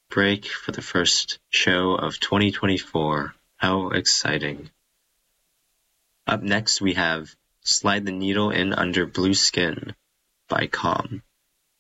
break for the first show of 2024. How exciting. Up next we have Slide the Needle in Under Blue Skin by Calm.